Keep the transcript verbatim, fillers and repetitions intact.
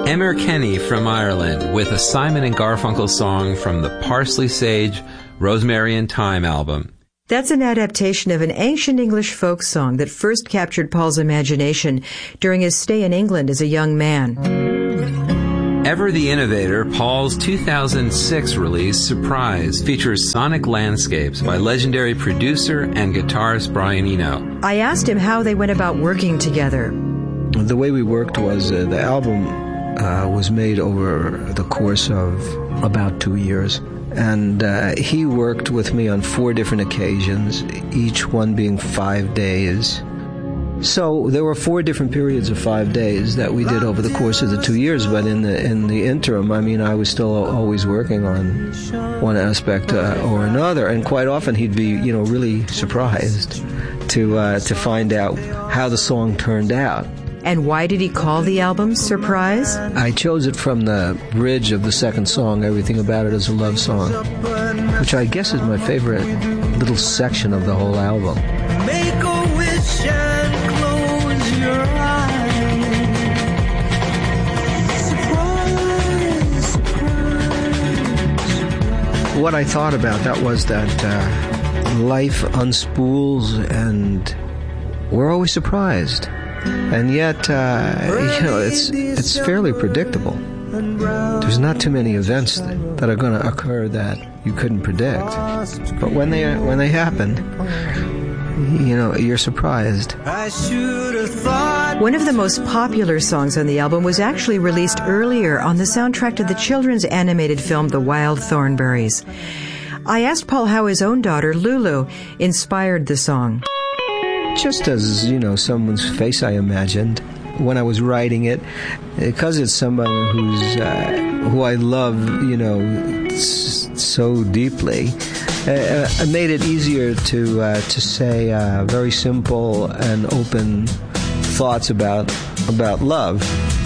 Emmer Kenny from Ireland with a Simon and Garfunkel song from the Parsley Sage, Rosemary and Thyme album. That's an adaptation of an ancient English folk song that first captured Paul's imagination during his stay in England as a young man. Ever the Innovator, Paul's two thousand six release, Surprise, features sonic landscapes by legendary producer and guitarist Brian Eno. I asked him how they went about working together. The way we worked was uh, the album uh, was made over the course of about two years. And uh, he worked with me on four different occasions, each one being five days. So there were four different periods of five days that we did over the course of the two years. But in the in the interim, I mean, I was still always working on one aspect uh, or another. And quite often he'd be, you know, really surprised to uh, to find out how the song turned out. And why did he call the album Surprise? I chose it from the bridge of the second song, Everything About It Is a Love Song, which I guess is my favorite little section of the whole album. Make a wish and close your eyes. Surprise, surprise. What I thought about that was that uh, life unspools and we're always surprised. And yet, uh, you know, it's it's fairly predictable. There's not too many events that, that are going to occur that you couldn't predict. But when they when they happen, you know, you're surprised. One of the most popular songs on the album was actually released earlier on the soundtrack to the children's animated film The Wild Thornberrys. I asked Paul how his own daughter, Lulu, inspired the song. Just as, you know, someone's face I imagined when I was writing it, because it's somebody who's uh, who I love, you know, s- so deeply. Uh, it made it easier to uh, to say uh, very simple and open thoughts about about love.